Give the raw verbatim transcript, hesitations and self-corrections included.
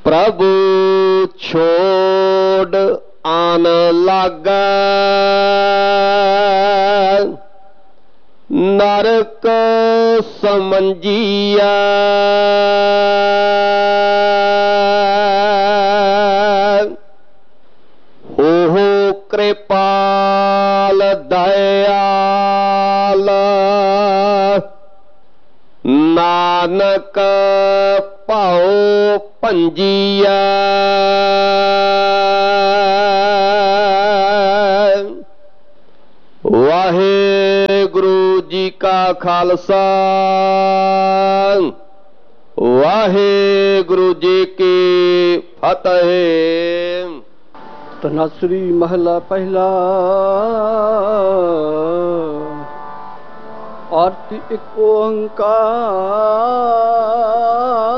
प्रभु छोड़ आन लागा नरक समंजिया ओहो कृपाल दयाल नानक पाओ पंजिया वाहेगुरु जी का खालसा वाहेगुरु जी की फतेह। तनासरी महला पहला। आरती एक ओंकार